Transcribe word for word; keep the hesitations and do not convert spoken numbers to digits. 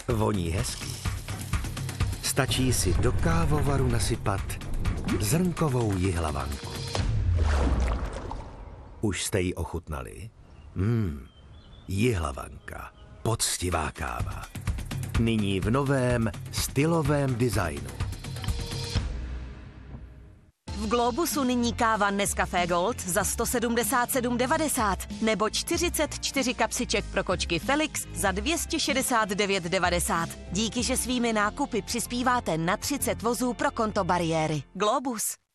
Voní hezky. Stačí si do kávovaru nasypat zrnkovou jihlavanku. Už jste ji ochutnali? Mmm, jihlavanka, poctivá káva. Nyní v novém stylovém designu. V Globusu nyní káva Nescafé Gold za sto sedmdesát sedm devadesát nebo čtyřicet čtyři kapsiček pro kočky Felix za dvě stě šedesát devět devadesát. Díky, že svými nákupy přispíváte na třicet vozů pro konto Bariéry. Globus.